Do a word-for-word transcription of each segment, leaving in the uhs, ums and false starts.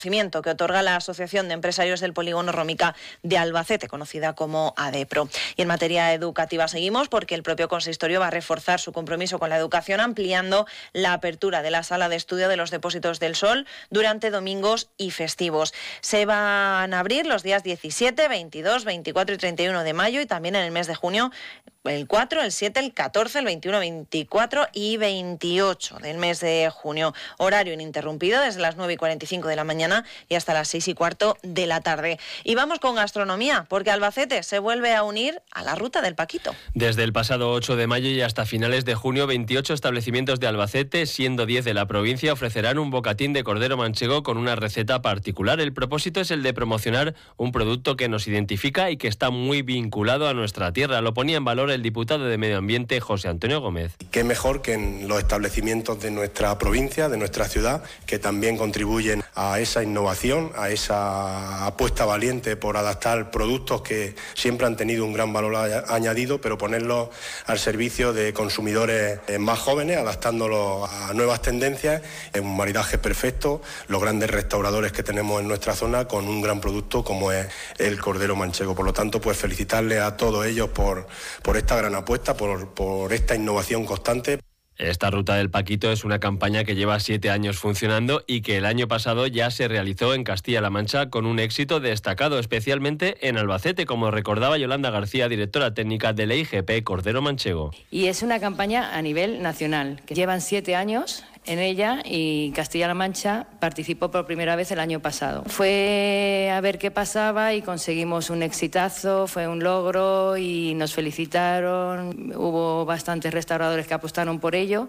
que otorga la Asociación de Empresarios del Polígono Rómica de Albacete, conocida como ADEPRO. Y en materia educativa seguimos porque el propio consistorio va a reforzar su compromiso con la educación ampliando la apertura de la sala de estudio de los Depósitos del Sol durante domingos y festivos. Se van a abrir los días diecisiete, veintidós, veinticuatro y treinta y uno de mayo y también en el mes de junio el cuatro, el siete, el catorce, el veintiuno, veinticuatro y veintiocho del mes de junio. Horario ininterrumpido desde las nueve y cuarenta y cinco de la mañana y hasta las seis y cuarto de la tarde. Y vamos con gastronomía, porque Albacete se vuelve a unir a la Ruta del Paquito. Desde el pasado ocho de mayo y hasta finales de junio, veintiocho establecimientos de Albacete, siendo diez de la provincia, ofrecerán un bocatín de cordero manchego con una receta particular. El propósito es el de promocionar un producto que nos identifica y que está muy vinculado a nuestra tierra. Lo ponía en valor el diputado de Medio Ambiente, José Antonio Gómez. Qué mejor que en los establecimientos de nuestra provincia, de nuestra ciudad, que también contribuyen a esa innovación, a esa apuesta valiente por adaptar productos que siempre han tenido un gran valor añadido, pero ponerlos al servicio de consumidores más jóvenes, adaptándolos a nuevas tendencias. Es un maridaje perfecto, los grandes restauradores que tenemos en nuestra zona con un gran producto como es el cordero manchego. Por lo tanto, pues felicitarles a todos ellos por, por esta gran apuesta, por, por esta innovación constante. Esta Ruta del Paquito es una campaña que lleva siete años funcionando y que el año pasado ya se realizó en Castilla-La Mancha con un éxito destacado, especialmente en Albacete, como recordaba Yolanda García, directora técnica de la I G P Cordero Manchego. Y es una campaña a nivel nacional, que llevan siete años en ella y Castilla-La Mancha participó por primera vez el año pasado. Fue a ver qué pasaba y conseguimos un exitazo, fue un logro y nos felicitaron. Hubo bastantes restauradores que apostaron por ello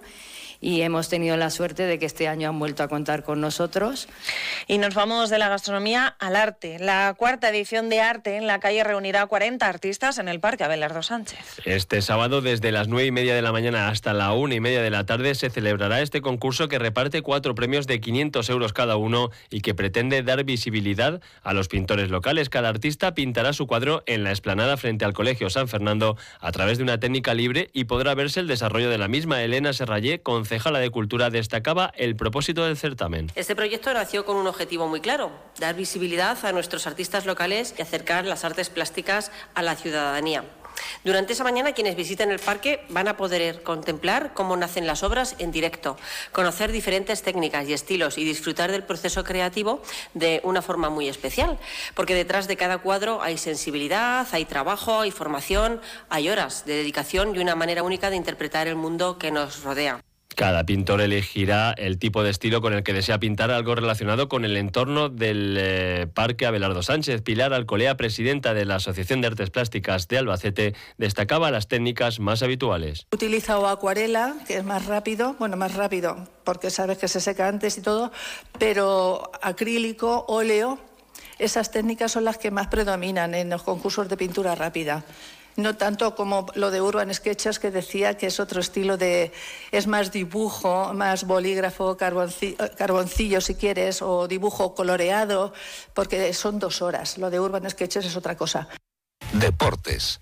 y hemos tenido la suerte de que este año han vuelto a contar con nosotros. Y nos vamos de la gastronomía al arte. La cuarta edición de Arte en la Calle reunirá a cuarenta artistas en el Parque Abelardo Sánchez. Este sábado, desde las nueve y media de la mañana hasta la una y media de la tarde, se celebrará este concurso que reparte cuatro premios de quinientos euros cada uno y que pretende dar visibilidad a los pintores locales. Cada artista pintará su cuadro en la explanada frente al Colegio San Fernando a través de una técnica libre y podrá verse el desarrollo de la misma. Elena Serrallé, concejala de Cultura, destacaba el propósito del certamen. Este proyecto nació con un objetivo muy claro: dar visibilidad a nuestros artistas locales y acercar las artes plásticas a la ciudadanía. Durante esa mañana, quienes visiten el parque van a poder contemplar cómo nacen las obras en directo, conocer diferentes técnicas y estilos y disfrutar del proceso creativo de una forma muy especial, porque detrás de cada cuadro hay sensibilidad, hay trabajo, hay formación, hay horas de dedicación y una manera única de interpretar el mundo que nos rodea. Cada pintor elegirá el tipo de estilo con el que desea pintar algo relacionado con el entorno del eh, Parque Abelardo Sánchez. Pilar Alcolea, presidenta de la Asociación de Artes Plásticas de Albacete, destacaba las técnicas más habituales. Utiliza o acuarela, que es más rápido, bueno, más rápido porque sabes que se seca antes y todo, pero acrílico, óleo, esas técnicas son las que más predominan en los concursos de pintura rápida. No tanto como lo de Urban Sketches, que decía que es otro estilo de... es más dibujo, más bolígrafo, carboncillo, carboncillo si quieres, o dibujo coloreado, porque son dos horas. Lo de Urban Sketches es otra cosa. Deportes.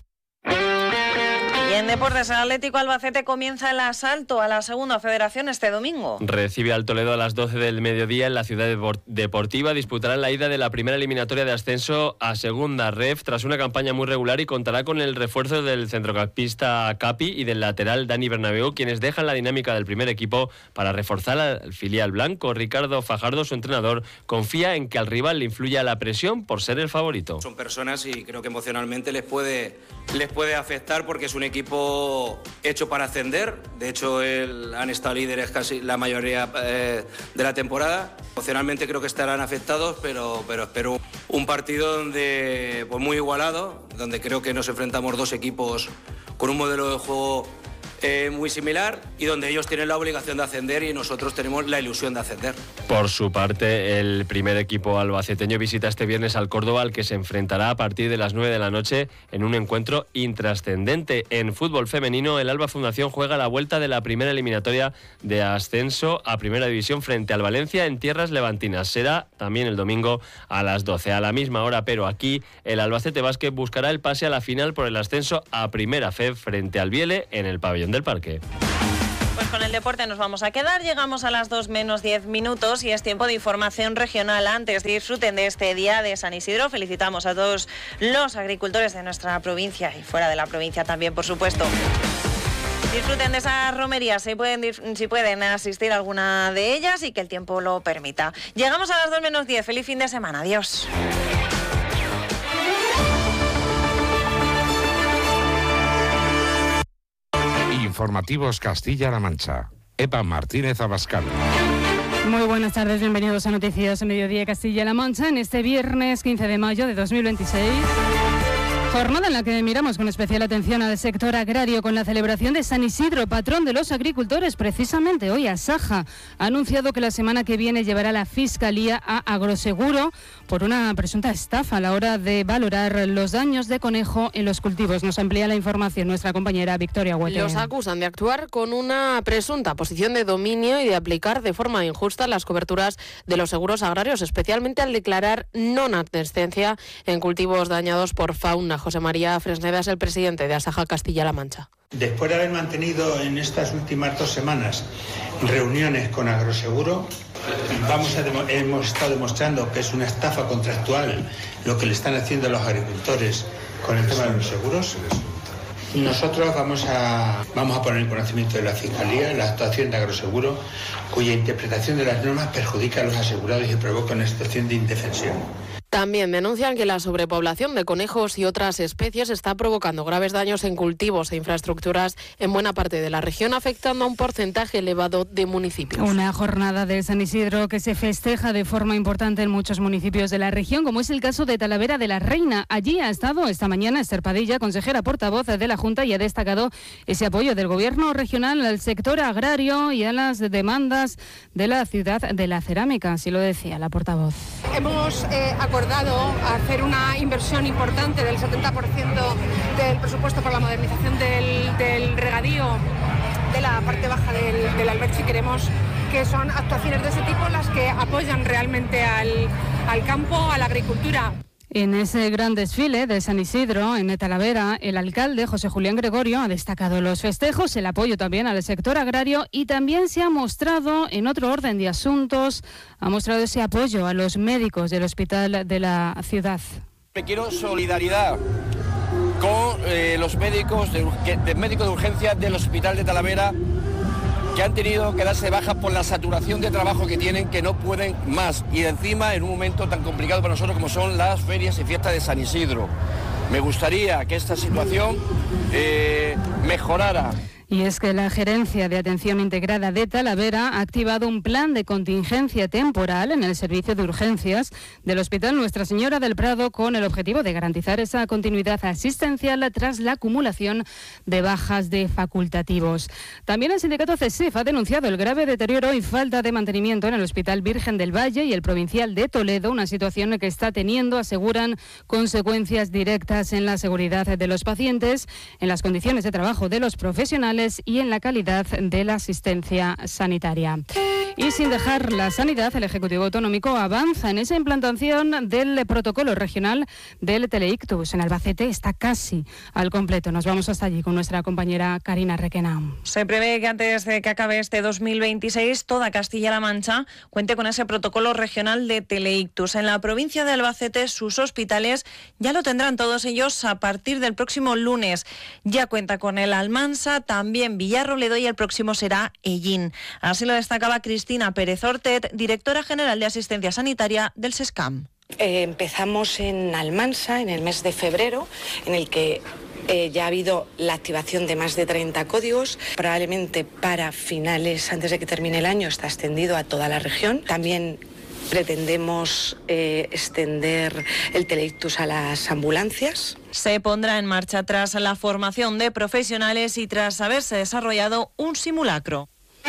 Y en deportes, el Atlético Albacete comienza el asalto a la segunda federación este domingo. Recibe al Toledo a las doce del mediodía en la ciudad deportiva. Disputará la ida de la primera eliminatoria de ascenso a segunda ref tras una campaña muy regular y contará con el refuerzo del centrocampista Capi y del lateral Dani Bernabéu, quienes dejan la dinámica del primer equipo para reforzar al filial blanco. Ricardo Fajardo, su entrenador, confía en que al rival le influya la presión por ser el favorito. Son personas y creo que emocionalmente les puede, les puede afectar porque es un equipo hecho para ascender. De hecho, el, han estado líderes casi la mayoría eh, de la temporada. Emocionalmente creo que estarán afectados, pero, pero espero un partido donde, pues muy igualado, donde creo que nos enfrentamos dos equipos con un modelo de juego Eh, muy similar y donde ellos tienen la obligación de ascender y nosotros tenemos la ilusión de ascender. Por su parte, el primer equipo albaceteño visita este viernes al Córdoba, al que se enfrentará a partir de las nueve de la noche en un encuentro intrascendente. En fútbol femenino, el Alba Fundación juega la vuelta de la primera eliminatoria de ascenso a Primera División frente al Valencia en tierras levantinas. Será también el domingo a las doce, a la misma hora, pero aquí el Albacete Basket buscará el pase a la final por el ascenso a Primera F E B frente al Viele en el pabellón del Parque. Pues con el deporte nos vamos a quedar. Llegamos a las dos menos diez minutos y es tiempo de información regional. Antes disfruten de este día de San Isidro. Felicitamos a todos los agricultores de nuestra provincia y fuera de la provincia también, por supuesto. Disfruten de esas romerías si pueden, si pueden asistir a alguna de ellas y que el tiempo lo permita. Llegamos a las dos menos diez. Feliz fin de semana. Adiós. Informativos Castilla-La Mancha. Eva Martínez Abascal. Muy buenas tardes, bienvenidos a Noticias Mediodía Castilla-La Mancha en este viernes quince de mayo de dos mil veintiséis. Jornada en la que miramos con especial atención al sector agrario con la celebración de San Isidro, patrón de los agricultores. Precisamente hoy Asaja ha anunciado que la semana que viene llevará la Fiscalía a Agroseguro por una presunta estafa a la hora de valorar los daños de conejo en los cultivos. Nos amplía la información nuestra compañera Victoria Huete. Los acusan de actuar con una presunta posición de dominio y de aplicar de forma injusta las coberturas de los seguros agrarios, especialmente al declarar non-adnescencia en cultivos dañados por fauna. José María Fresneda es el presidente de Asaja Castilla-La Mancha. Después de haber mantenido en estas últimas dos semanas reuniones con Agroseguro, vamos a demo- hemos estado demostrando que es una estafa contractual lo que le están haciendo a los agricultores con el tema de los seguros. Nosotros vamos a, vamos a poner en conocimiento de la Fiscalía la actuación de Agroseguro, cuya interpretación de las normas perjudica a los asegurados y provoca una situación de indefensión. También denuncian que la sobrepoblación de conejos y otras especies está provocando graves daños en cultivos e infraestructuras en buena parte de la región, afectando a un porcentaje elevado de municipios. Una jornada de San Isidro que se festeja de forma importante en muchos municipios de la región, como es el caso de Talavera de la Reina. Allí ha estado esta mañana Esther Padilla, consejera portavoz de la Junta, y ha destacado ese apoyo del Gobierno regional al sector agrario y a las demandas de la ciudad de la cerámica. Así lo decía la portavoz. Hemos eh, acordado hacer una inversión importante del setenta por ciento del presupuesto para la modernización del, del regadío de la parte baja del, del Alberche, y queremos que son actuaciones de ese tipo las que apoyan realmente al, al campo, a la agricultura. En ese gran desfile de San Isidro, en Talavera, el alcalde José Julián Gregorio ha destacado los festejos, el apoyo también al sector agrario, y también se ha mostrado, en otro orden de asuntos, ha mostrado ese apoyo a los médicos del hospital de la ciudad. Quiero solidaridad con eh, los médicos de, de médicos de urgencia del hospital de Talavera, que han tenido que darse baja por la saturación de trabajo que tienen, que no pueden más, y encima en un momento tan complicado para nosotros como son las ferias y fiestas de San Isidro. Me gustaría que esta situación eh, mejorara. Y es que la Gerencia de Atención Integrada de Talavera ha activado un plan de contingencia temporal en el servicio de urgencias del Hospital Nuestra Señora del Prado, con el objetivo de garantizar esa continuidad asistencial tras la acumulación de bajas de facultativos. También el sindicato CESIF ha denunciado el grave deterioro y falta de mantenimiento en el Hospital Virgen del Valle y el Provincial de Toledo, una situación que está teniendo, aseguran, consecuencias directas en la seguridad de los pacientes, en las condiciones de trabajo de los profesionales y en la calidad de la asistencia sanitaria. Y sin dejar la sanidad, el Ejecutivo Autonómico avanza en esa implantación del protocolo regional del Teleictus. En Albacete está casi al completo. Nos vamos hasta allí con nuestra compañera Karina Requena. Se prevé que antes de que acabe este dos mil veintiséis, toda Castilla-La Mancha cuente con ese protocolo regional de Teleictus. En la provincia de Albacete, sus hospitales ya lo tendrán todos ellos a partir del próximo lunes. Ya cuenta con el Almansa, también Villarrobledo, y el próximo será Ellín. Así lo destacaba Cristina Pérez Ortet, directora general de Asistencia Sanitaria del SESCAM. Eh, empezamos en Almansa en el mes de febrero, en el que eh, ya ha habido la activación de más de treinta códigos. Probablemente para finales, antes de que termine el año, está extendido a toda la región. También pretendemos eh, extender el Teleictus a las ambulancias. Se pondrá en marcha tras la formación de profesionales y tras haberse desarrollado un simulacro.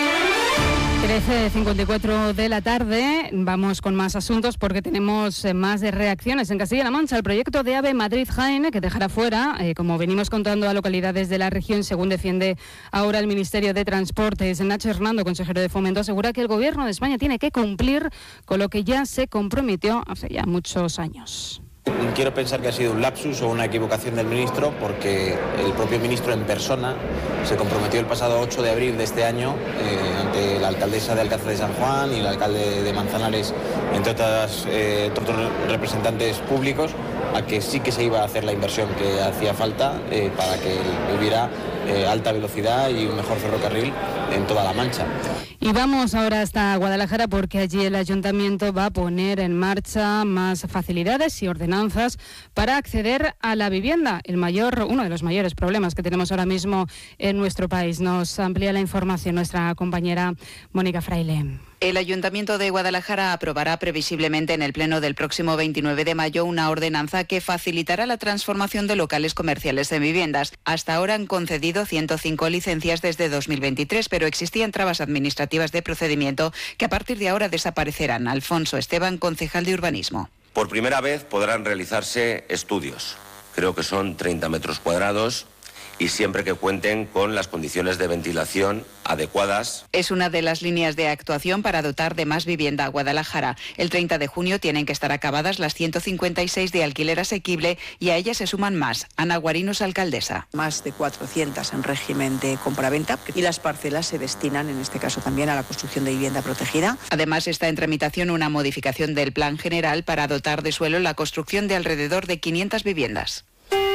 trece cincuenta y cuatro de la tarde, vamos con más asuntos porque tenemos más de reacciones en Castilla-La Mancha. El proyecto de AVE Madrid-Jaén, que dejará fuera, eh, como venimos contando, a localidades de la región, según defiende ahora el Ministerio de Transportes. Nacho Hernando, consejero de Fomento, asegura que el Gobierno de España tiene que cumplir con lo que ya se comprometió hace ya muchos años. Quiero pensar que ha sido un lapsus o una equivocación del ministro, porque el propio ministro en persona se comprometió el pasado ocho de abril de este año eh, ante la alcaldesa de Alcázar de San Juan y el alcalde de Manzanares, entre otras, eh, otros representantes públicos, a que sí que se iba a hacer la inversión que hacía falta eh, para que hubiera eh, alta velocidad y un mejor ferrocarril en toda la Mancha. Y vamos ahora hasta Guadalajara, porque allí el ayuntamiento va a poner en marcha más facilidades y ordenanzas para acceder a la vivienda, el mayor, uno de los mayores problemas que tenemos ahora mismo en nuestro país. Nos amplía la información nuestra compañera Mónica Fraile. El Ayuntamiento de Guadalajara aprobará previsiblemente en el Pleno del próximo veintinueve de mayo una ordenanza que facilitará la transformación de locales comerciales en viviendas. Hasta ahora han concedido ciento cinco licencias desde dos mil veintitrés, pero existían trabas administrativas de procedimiento que a partir de ahora desaparecerán. Alfonso Esteban, concejal de Urbanismo. Por primera vez podrán realizarse estudios. Creo que son treinta metros cuadrados. Y siempre que cuenten con las condiciones de ventilación adecuadas. Es una de las líneas de actuación para dotar de más vivienda a Guadalajara. El treinta de junio tienen que estar acabadas las ciento cincuenta y seis de alquiler asequible y a ellas se suman más. Ana Guarinos, alcaldesa. Más de cuatrocientas en régimen de compraventa y las parcelas se destinan, en este caso también, a la construcción de vivienda protegida. Además está en tramitación una modificación del Plan General para dotar de suelo la construcción de alrededor de quinientas viviendas.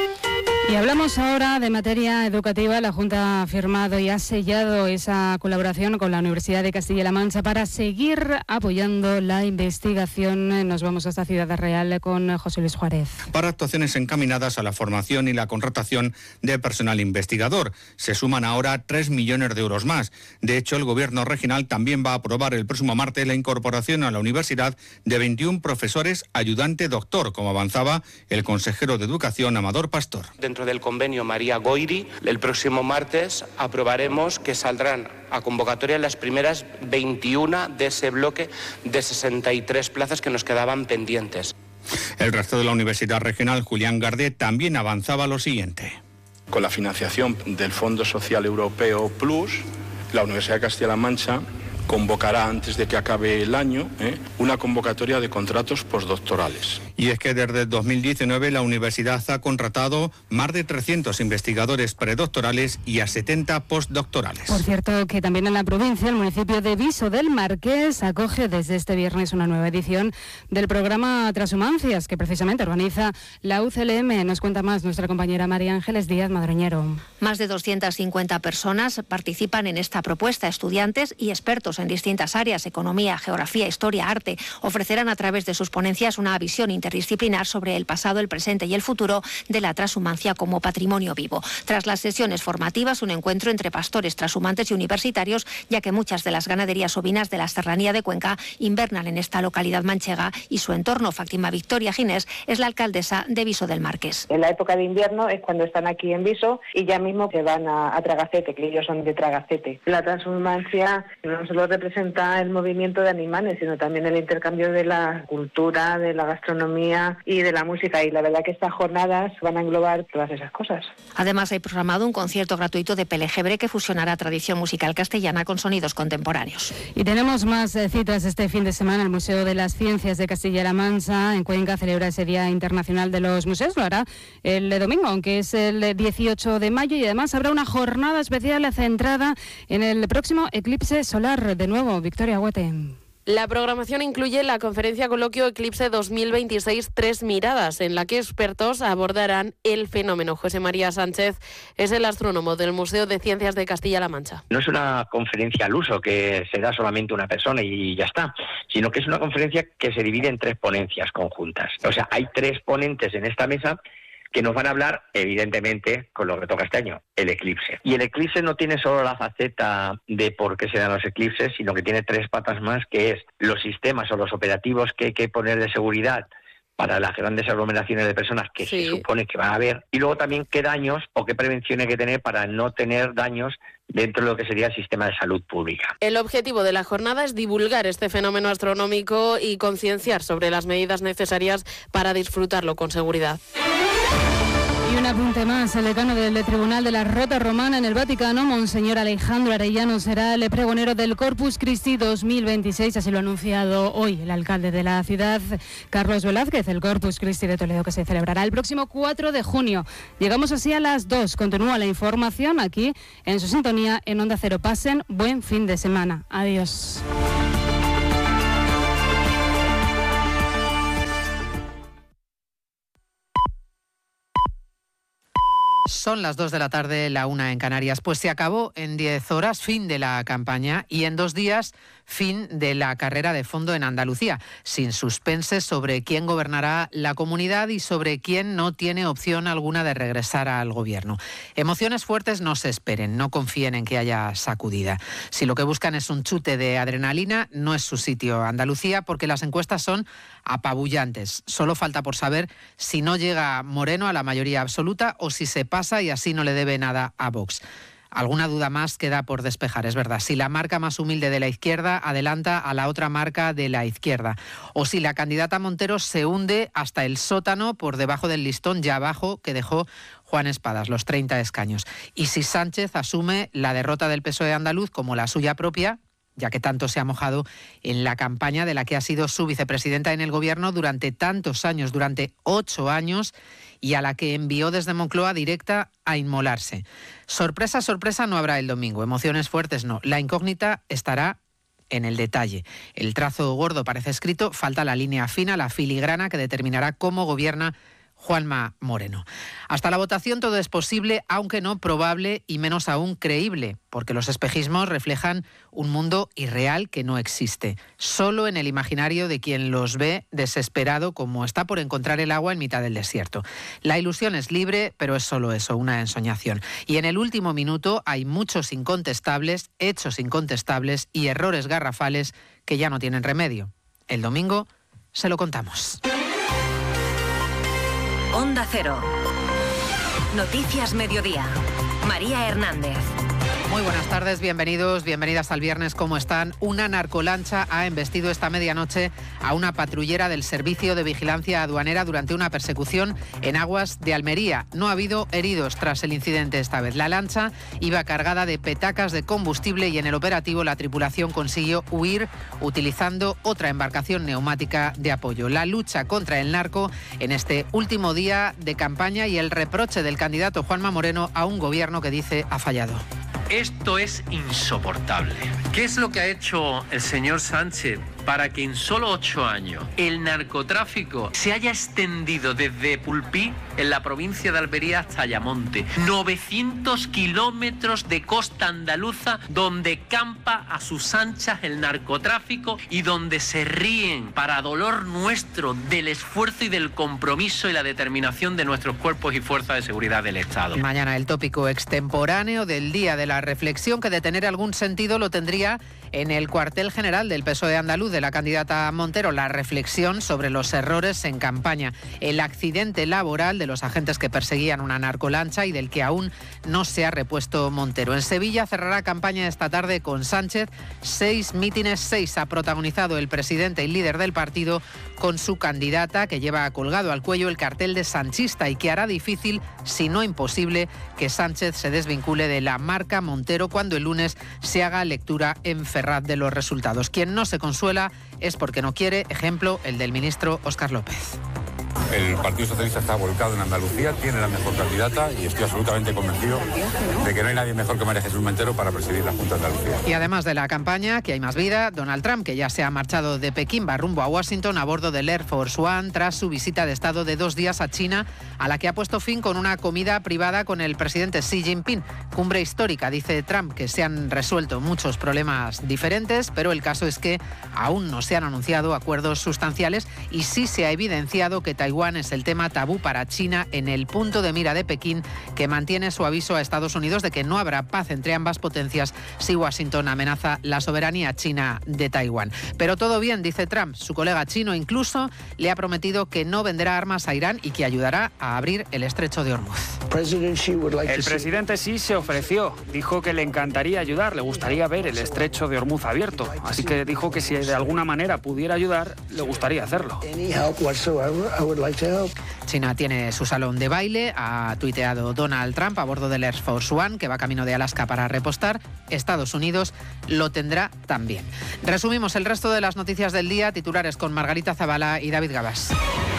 Y hablamos ahora de materia educativa. La Junta ha firmado y ha sellado esa colaboración con la Universidad de Castilla-La Mancha para seguir apoyando la investigación. Nos vamos hasta Ciudad Real con José Luis Juárez. Para actuaciones encaminadas a la formación y la contratación de personal investigador. Se suman ahora tres millones de euros más. De hecho, el Gobierno regional también va a aprobar el próximo martes la incorporación a la universidad de veintiún profesores ayudante doctor, como avanzaba el consejero de Educación, Amador Pastor. Dentro del convenio María Goiri, el próximo martes aprobaremos que saldrán a convocatoria las primeras veintiuna de ese bloque de sesenta y tres plazas que nos quedaban pendientes. El rector de la Universidad Regional, Julián Gardé, también avanzaba lo siguiente. Con la financiación del Fondo Social Europeo Plus, la Universidad de Castilla-La Mancha convocará antes de que acabe el año ¿eh? una convocatoria de contratos postdoctorales. Y es que desde dos mil diecinueve la universidad ha contratado más de trescientos investigadores predoctorales y a setenta postdoctorales. Por cierto, que también en la provincia, el municipio de Viso del Marqués acoge desde este viernes una nueva edición del programa Transhumancias, que precisamente organiza la U C L M. Nos cuenta más nuestra compañera María Ángeles Díaz Madroñero. Más de doscientas cincuenta personas participan en esta propuesta. Estudiantes y expertos en distintas áreas, economía, geografía, historia, arte, ofrecerán a través de sus ponencias una visión interdisciplinar sobre el pasado, el presente y el futuro de la transhumancia como patrimonio vivo. Tras las sesiones formativas, un encuentro entre pastores, transhumantes y universitarios, ya que muchas de las ganaderías ovinas de la serranía de Cuenca invernan en esta localidad manchega y su entorno. Fátima Victoria Ginés es la alcaldesa de Viso del Marqués. En la época de invierno es cuando están aquí en Viso y ya mismo que van a, a Tragacete, que ellos son de Tragacete. La transhumancia no solo representa el movimiento de animales, sino también el intercambio de la cultura, de la gastronomía y de la música. Y la verdad que estas jornadas van a englobar todas esas cosas. Además, hay programado un concierto gratuito de Pelejebre que fusionará tradición musical castellana con sonidos contemporáneos. Y tenemos más eh, citas este fin de semana. El Museo de las Ciencias de Castilla-La Mancha en Cuenca celebra ese Día Internacional de los Museos. Lo hará el domingo, aunque es el dieciocho de mayo, y además habrá una jornada especial centrada en el próximo eclipse solar. De nuevo, Victoria Huete. La programación incluye la conferencia coloquio Eclipse dos mil veintiséis Tres Miradas, en la que expertos abordarán el fenómeno. José María Sánchez es el astrónomo del Museo de Ciencias de Castilla-La Mancha. No es una conferencia al uso que se da solamente una persona y ya está, sino que es una conferencia que se divide en tres ponencias conjuntas. O sea, hay tres ponentes en esta mesa que nos van a hablar, evidentemente, con lo que toca este año, el eclipse. Y el eclipse no tiene solo la faceta de por qué se dan los eclipses, sino que tiene tres patas más, que es los sistemas o los operativos que hay que poner de seguridad para las grandes aglomeraciones de personas que sí se supone que van a haber, y luego también qué daños o qué prevención hay que tener para no tener daños dentro de lo que sería el sistema de salud pública. El objetivo de la jornada es divulgar este fenómeno astronómico y concienciar sobre las medidas necesarias para disfrutarlo con seguridad. Y una apunte más. El decano del Tribunal de la Rota Romana en el Vaticano, Monseñor Alejandro Arellano, será el pregonero del Corpus Christi dos mil veintiséis. Así lo ha anunciado hoy el alcalde de la ciudad, Carlos Velázquez. El Corpus Christi de Toledo, que se celebrará el próximo cuatro de junio. Llegamos así a las dos. Continúa la información aquí en su sintonía en Onda Cero. Pasen buen fin de semana. Adiós. Son las dos de la tarde, la una en Canarias. Pues se acabó en diez horas, fin de la campaña, y en dos días, fin de la carrera de fondo en Andalucía, sin suspense sobre quién gobernará la comunidad y sobre quién no tiene opción alguna de regresar al gobierno. Emociones fuertes no se esperen, no confíen en que haya sacudida. Si lo que buscan es un chute de adrenalina, no es su sitio Andalucía, porque las encuestas son apabullantes. Solo falta por saber si no llega Moreno a la mayoría absoluta o si se pasa y así no le debe nada a Vox. Alguna duda más queda por despejar, es verdad. Si la marca más humilde de la izquierda adelanta a la otra marca de la izquierda. O si la candidata Montero se hunde hasta el sótano por debajo del listón ya abajo que dejó Juan Espadas, los treinta escaños. Y si Sánchez asume la derrota del P S O E andaluz como la suya propia, ya que tanto se ha mojado en la campaña de la que ha sido su vicepresidenta en el gobierno durante tantos años, durante ocho años, y a la que envió desde Moncloa directa a inmolarse. Sorpresa, sorpresa no habrá el domingo, emociones fuertes no. La incógnita estará en el detalle. El trazo gordo parece escrito, falta la línea fina, la filigrana que determinará cómo gobierna Juanma Moreno. Hasta la votación todo es posible, aunque no probable y menos aún creíble, porque los espejismos reflejan un mundo irreal que no existe, solo en el imaginario de quien los ve desesperado como está por encontrar el agua en mitad del desierto. La ilusión es libre, pero es solo eso, una ensoñación. Y en el último minuto hay muchos incontestables, hechos incontestables y errores garrafales que ya no tienen remedio. El domingo se lo contamos. Onda Cero. Noticias Mediodía. María Hernández. Muy buenas tardes, bienvenidos, bienvenidas al viernes. ¿Cómo están? Una narcolancha ha embestido esta medianoche a una patrullera del Servicio de Vigilancia Aduanera durante una persecución en aguas de Almería. No ha habido heridos tras el incidente esta vez. La lancha iba cargada de petacas de combustible y en el operativo la tripulación consiguió huir utilizando otra embarcación neumática de apoyo. La lucha contra el narco en este último día de campaña y el reproche del candidato Juanma Moreno a un gobierno que dice ha fallado. Esto es insoportable. ¿Qué es lo que ha hecho el señor Sánchez para que en solo ocho años el narcotráfico se haya extendido desde Pulpí, en la provincia de Almería, hasta Ayamonte? novecientos kilómetros de costa andaluza donde campa a sus anchas el narcotráfico y donde se ríen, para dolor nuestro, del esfuerzo y del compromiso y la determinación de nuestros cuerpos y fuerzas de seguridad del Estado. Mañana el tópico extemporáneo del día de la reflexión, que de tener algún sentido lo tendría en el cuartel general del P S O E andaluz de la candidata Montero, la reflexión sobre los errores en campaña, el accidente laboral de los agentes que perseguían una narcolancha y del que aún no se ha repuesto Montero. En Sevilla cerrará campaña esta tarde con Sánchez. Seis mítines, seis ha protagonizado el presidente y líder del partido con su candidata, que lleva colgado al cuello el cartel de sanchista y que hará difícil, si no imposible, que Sánchez se desvincule de la marca Montero cuando el lunes se haga lectura en Ferraz de los resultados. Quien no se consuela es porque no quiere, ejemplo, el del ministro Óscar López. El Partido Socialista está volcado en Andalucía, tiene la mejor candidata y estoy absolutamente convencido de que no hay nadie mejor que María Jesús Montero para presidir la Junta de Andalucía. Y además de la campaña, que hay más vida, Donald Trump, que ya se ha marchado de Pekín, va rumbo a Washington a bordo del Air Force One tras su visita de Estado de dos días a China, a la que ha puesto fin con una comida privada con el presidente Xi Jinping. Cumbre histórica, dice Trump, que se han resuelto muchos problemas diferentes, pero el caso es que aún no se han anunciado acuerdos sustanciales y sí se ha evidenciado que Taiwán es el tema tabú para China, en el punto de mira de Pekín, que mantiene su aviso a Estados Unidos de que no habrá paz entre ambas potencias si Washington amenaza la soberanía china de Taiwán. Pero todo bien, dice Trump. Su colega chino incluso le ha prometido que no venderá armas a Irán y que ayudará a abrir el estrecho de Hormuz. El presidente Xi se ofreció, dijo que le encantaría ayudar, le gustaría ver el estrecho de Hormuz abierto, así que dijo que si de alguna manera pudiera ayudar, le gustaría hacerlo. China tiene su salón de baile, ha tuiteado Donald Trump a bordo del Air Force One, que va camino de Alaska para repostar. Estados Unidos lo tendrá también. Resumimos el resto de las noticias del día, titulares con Margarita Zavala y David Gabás.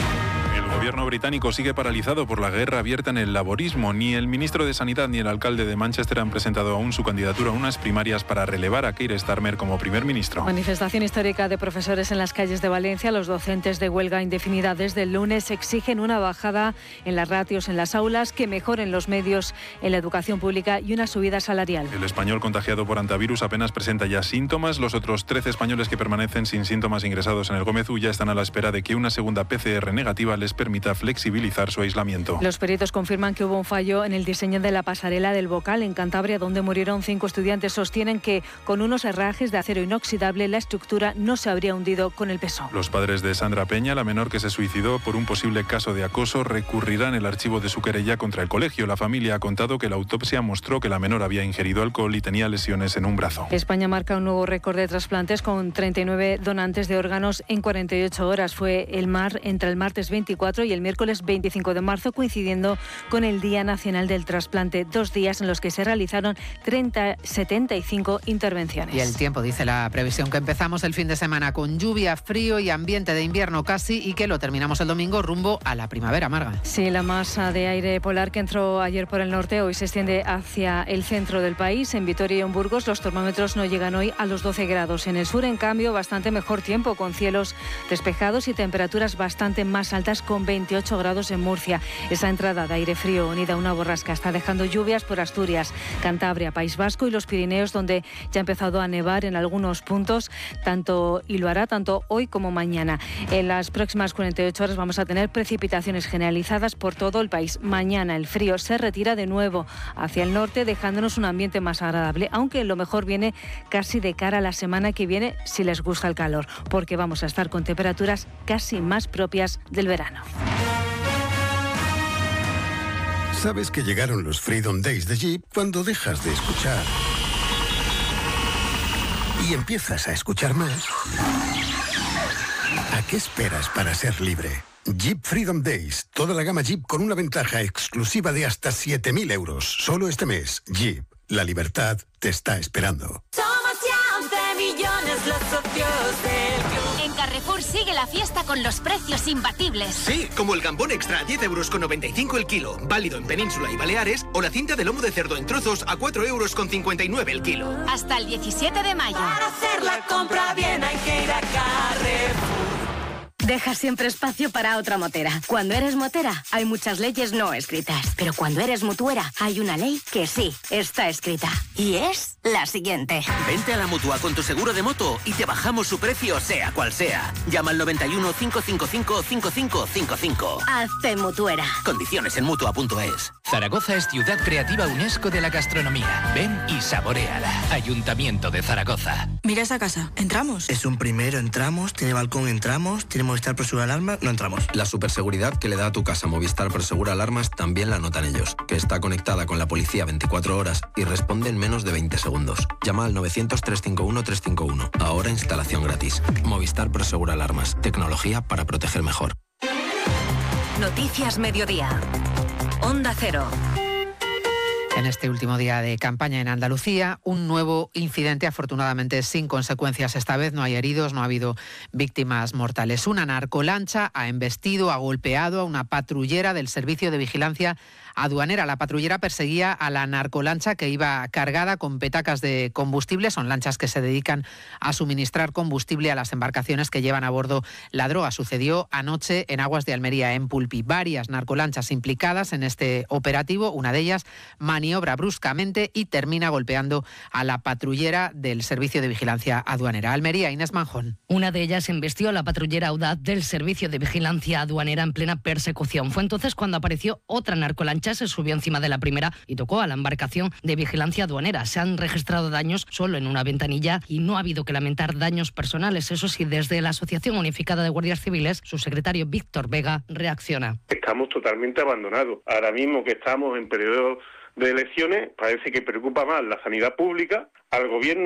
El gobierno británico sigue paralizado por la guerra abierta en el laborismo. Ni el ministro de Sanidad ni el alcalde de Manchester han presentado aún su candidatura a unas primarias para relevar a Keir Starmer como primer ministro. Manifestación histórica de profesores en las calles de Valencia. Los docentes de huelga indefinida desde el lunes exigen una bajada en las ratios en las aulas, que mejoren los medios en la educación pública y una subida salarial. El español contagiado por antivirus apenas presenta ya síntomas. Los otros trece españoles que permanecen sin síntomas ingresados en el Gómez Ulla están a la espera de que una segunda P C R negativa les permita flexibilizar su aislamiento. Los peritos confirman que hubo un fallo en el diseño de la pasarela del Bocal en Cantabria, donde murieron cinco estudiantes. Sostienen que con unos herrajes de acero inoxidable la estructura no se habría hundido con el peso. Los padres de Sandra Peña, la menor que se suicidó por un posible caso de acoso, recurrirán el archivo de su querella contra el colegio. La familia ha contado que la autopsia mostró que la menor había ingerido alcohol y tenía lesiones en un brazo. España marca un nuevo récord de trasplantes con treinta y nueve donantes de órganos en cuarenta y ocho horas. Fue el mar entre el martes veinticuatro y el miércoles veinticinco de marzo, coincidiendo con el Día Nacional del Trasplante, dos días en los que se realizaron treinta, setenta y cinco intervenciones. Y el tiempo, dice la previsión, que empezamos el fin de semana con lluvia, frío y ambiente de invierno casi, y que lo terminamos el domingo rumbo a la primavera, Marga. Sí, la masa de aire polar que entró ayer por el norte hoy se extiende hacia el centro del país. En Vitoria y en Burgos los termómetros no llegan hoy a los doce grados. En el sur, en cambio, bastante mejor tiempo, con cielos despejados y temperaturas bastante más altas, con veintiocho grados en Murcia. Esa entrada de aire frío unida a una borrasca está dejando lluvias por Asturias, Cantabria, País Vasco y los Pirineos, donde ya ha empezado a nevar en algunos puntos, tanto y lo hará tanto hoy como mañana. En las próximas cuarenta y ocho horas vamos a tener precipitaciones generalizadas por todo el país. Mañana el frío se retira de nuevo hacia el norte, dejándonos un ambiente más agradable, aunque lo mejor viene casi de cara a la semana que viene, si les gusta el calor, porque vamos a estar con temperaturas casi más propias del verano. Sabes que llegaron los Freedom Days de Jeep cuando dejas de escuchar y empiezas a escuchar más. ¿A qué esperas para ser libre? Jeep Freedom Days, toda la gama Jeep con una ventaja exclusiva de hasta siete mil euros. Solo este mes, Jeep, la libertad te está esperando. Somos ya once millones los socios del club. En Carrefour sigue la fiesta con los precios imbatibles. Sí, como el gambón extra a diez euros con noventa y cinco el kilo, válido en Península y Baleares, o la cinta de lomo de cerdo en trozos a cuatro euros con cincuenta y nueve el kilo. Hasta el diecisiete de mayo. Para hacer la compra bien hay que ir a Carrefour. Deja siempre espacio para otra motera. Cuando eres motera, hay muchas leyes no escritas. Pero cuando eres mutuera, hay una ley que sí está escrita. Y es la siguiente. Vente a la Mutua con tu seguro de moto y te bajamos su precio, sea cual sea. Llama al noventa y uno, cinco cinco cinco, cinco cinco cinco cinco. Hazte mutuera. Condiciones en mutua punto es. Zaragoza es ciudad creativa UNESCO de la gastronomía. Ven y saboréala. Ayuntamiento de Zaragoza. Mira esa casa. ¿Entramos? Es un primero, entramos. Tiene balcón, entramos. Tiene Movistar Prosegura Alarmas, no entramos. La superseguridad que le da a tu casa Movistar Prosegura Alarmas también la notan ellos, que está conectada con la policía veinticuatro horas y responde en menos de veinte segundos. Llama al novecientos, trescientos cincuenta y uno, trescientos cincuenta y uno. Ahora instalación gratis. Movistar Prosegura Alarmas. Tecnología para proteger mejor. Noticias Mediodía. Onda Cero. En este último día de campaña en Andalucía, un nuevo incidente, afortunadamente sin consecuencias. Esta vez no hay heridos, no ha habido víctimas mortales. Una narcolancha ha embestido, ha golpeado a una patrullera del Servicio de Vigilancia Aduanera. La patrullera perseguía a la narcolancha que iba cargada con petacas de combustible. Son lanchas que se dedican a suministrar combustible a las embarcaciones que llevan a bordo la droga. Sucedió anoche en aguas de Almería, en Pulpí. Varias narcolanchas implicadas en este operativo. Una de ellas maniobra bruscamente y termina golpeando a la patrullera del Servicio de Vigilancia Aduanera. Almería, Inés Manjón. Una de ellas embestió a la patrullera audaz del Servicio de Vigilancia Aduanera en plena persecución. Fue entonces cuando apareció otra narcolancha, se subió encima de la primera y tocó a la embarcación de vigilancia aduanera. Se han registrado daños solo en una ventanilla y no ha habido que lamentar daños personales. Eso sí, desde la Asociación Unificada de Guardias Civiles, su secretario Víctor Vega reacciona. Estamos totalmente abandonados. Ahora mismo que estamos en periodo de elecciones, parece que preocupa más la sanidad pública al gobierno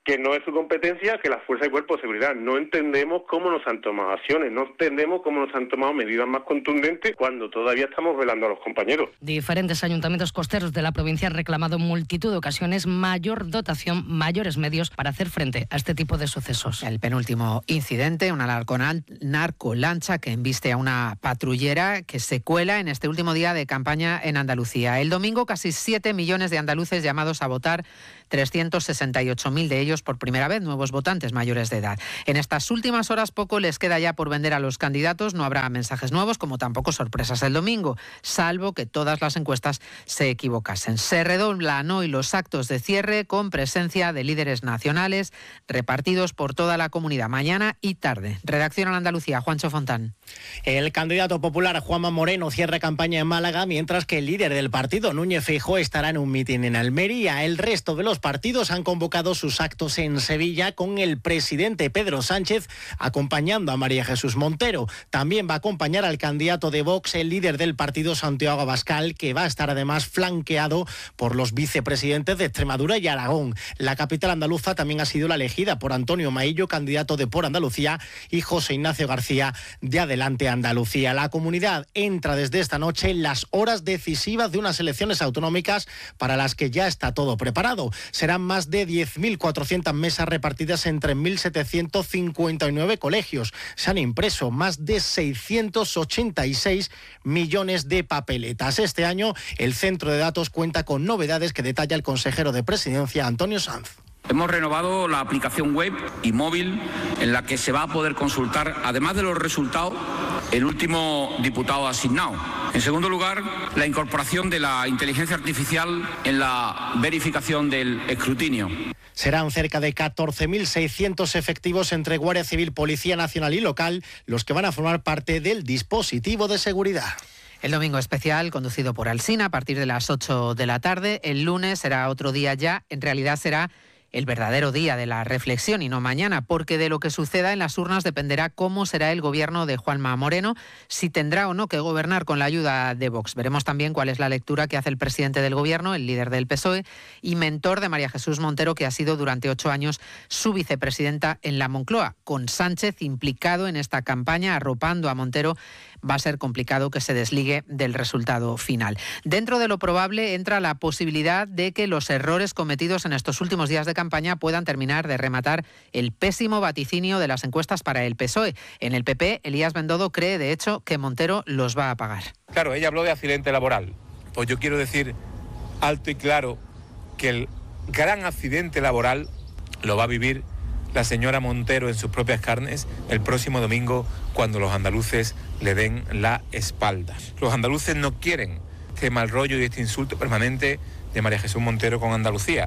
que no es su competencia, que las fuerzas y cuerpos de seguridad. No entendemos cómo nos han tomado acciones, no entendemos cómo nos han tomado medidas más contundentes cuando todavía estamos velando a los compañeros. Diferentes ayuntamientos costeros de la provincia han reclamado en multitud de ocasiones mayor dotación, mayores medios para hacer frente a este tipo de sucesos. El penúltimo incidente, una narcolancha que embiste a una patrullera que se cuela en este último día de campaña en Andalucía. El domingo casi siete millones de andaluces llamados a votar, trescientos sesenta y ocho mil de ellos por primera vez, nuevos votantes mayores de edad. En estas últimas horas poco les queda ya por vender a los candidatos, no habrá mensajes nuevos como tampoco sorpresas el domingo, salvo que todas las encuestas se equivocasen. Se redoblan hoy los actos de cierre con presencia de líderes nacionales repartidos por toda la comunidad, mañana y tarde. Redacción en Andalucía, Juancho Fontán. El candidato popular Juanma Moreno cierra campaña en Málaga, mientras que el líder del partido, Núñez Feijóo, estará en un mitin en Almería. El resto de los partidos han convocado sus actos en Sevilla, con el presidente Pedro Sánchez acompañando a María Jesús Montero. También va a acompañar al candidato de Vox, el líder del partido, Santiago Abascal, que va a estar además flanqueado por los vicepresidentes de Extremadura y Aragón. La capital andaluza también ha sido la elegida por Antonio Maillo, candidato de Por Andalucía, y José Ignacio García, de Adelante Andalucía. La comunidad entra desde esta noche en las horas decisivas de unas elecciones autonómicas para las que ya está todo preparado. Serán más de diez mil cuatrocientas mesas repartidas entre mil setecientos cincuenta y nueve colegios. Se han impreso más de seiscientos ochenta y seis millones de papeletas. Este año el centro de datos cuenta con novedades que detalla el consejero de Presidencia, Antonio Sanz. Hemos renovado la aplicación web y móvil en la que se va a poder consultar, además de los resultados, el último diputado asignado. En segundo lugar, la incorporación de la inteligencia artificial en la verificación del escrutinio. Serán cerca de catorce mil seiscientos efectivos entre Guardia Civil, Policía Nacional y Local los que van a formar parte del dispositivo de seguridad. El domingo especial, conducido por Alsina, a partir de las ocho de la tarde. El lunes será otro día ya. En realidad será el verdadero día de la reflexión y no mañana, porque de lo que suceda en las urnas dependerá cómo será el gobierno de Juanma Moreno, si tendrá o no que gobernar con la ayuda de Vox. Veremos también cuál es la lectura que hace el presidente del gobierno, el líder del P S O E y mentor de María Jesús Montero, que ha sido durante ocho años su vicepresidenta en la Moncloa. Con Sánchez implicado en esta campaña, arropando a Montero, va a ser complicado que se desligue del resultado final. Dentro de lo probable entra la posibilidad de que los errores cometidos en estos últimos días de campaña puedan terminar de rematar el pésimo vaticinio de las encuestas para el P S O E. En el P P, Elías Bendodo cree, de hecho, que Montero los va a pagar. Claro, ella habló de accidente laboral. Pues yo quiero decir alto y claro que el gran accidente laboral lo va a vivir la señora Montero en sus propias carnes el próximo domingo, cuando los andaluces le den la espalda. Los andaluces no quieren este mal rollo y este insulto permanente de María Jesús Montero con Andalucía.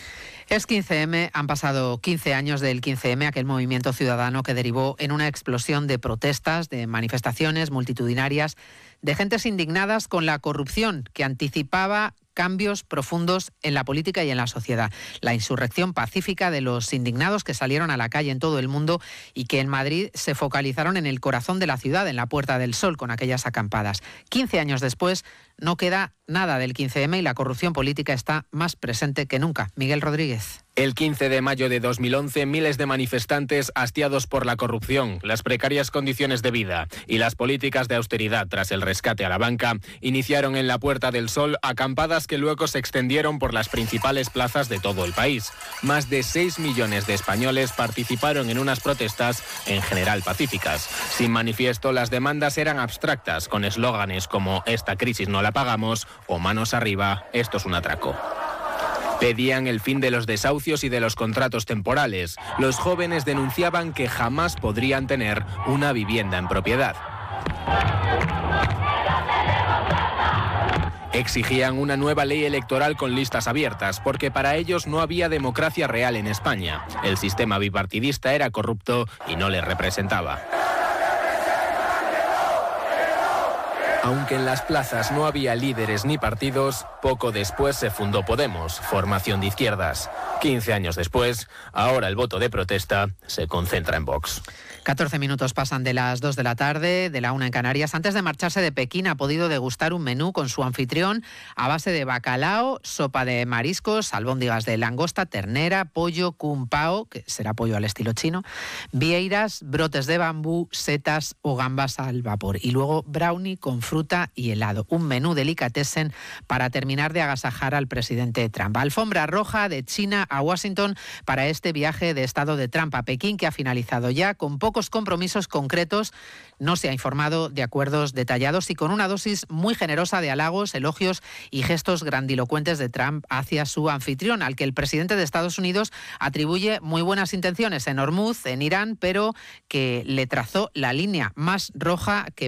Es quince eme, han pasado quince años del quince eme, aquel movimiento ciudadano que derivó en una explosión de protestas, de manifestaciones multitudinarias, de gentes indignadas con la corrupción que anticipaba cambios profundos en la política y en la sociedad. La insurrección pacífica de los indignados que salieron a la calle en todo el mundo y que en Madrid se focalizaron en el corazón de la ciudad, en la Puerta del Sol, con aquellas acampadas. quince años después no queda nada del quince eme y la corrupción política está más presente que nunca. Miguel Rodríguez. El quince de mayo de dos mil once, miles de manifestantes hastiados por la corrupción, las precarias condiciones de vida y las políticas de austeridad tras el rescate a la banca, iniciaron en la Puerta del Sol acampadas que luego se extendieron por las principales plazas de todo el país. Más de seis millones de españoles participaron en unas protestas en general pacíficas. Sin manifiesto, las demandas eran abstractas, con eslóganes como «Esta crisis no la pagamos» o «Manos arriba, esto es un atraco». Pedían el fin de los desahucios y de los contratos temporales. Los jóvenes denunciaban que jamás podrían tener una vivienda en propiedad. Exigían una nueva ley electoral con listas abiertas, porque para ellos no había democracia real en España. El sistema bipartidista era corrupto y no les representaba. Aunque en las plazas no había líderes ni partidos, poco después se fundó Podemos, formación de izquierdas. quince años después, ahora el voto de protesta se concentra en Vox. catorce minutos pasan de las dos de la tarde, de la una en Canarias. Antes de marcharse de Pekín ha podido degustar un menú con su anfitrión a base de bacalao, sopa de mariscos, albóndigas de langosta, ternera, pollo, kung pao, que será pollo al estilo chino, vieiras, brotes de bambú, setas o gambas al vapor. Y luego brownie con fruta y helado. Un menú delicatessen para terminar de agasajar al presidente Trump. Alfombra roja de China a Washington para este viaje de Estado de Trump a Pekín, que ha finalizado ya con pocos compromisos concretos. No se ha informado de acuerdos detallados y con una dosis muy generosa de halagos, elogios y gestos grandilocuentes de Trump hacia su anfitrión, al que el presidente de Estados Unidos atribuye muy buenas intenciones en Hormuz, en Irán, pero que le trazó la línea más roja que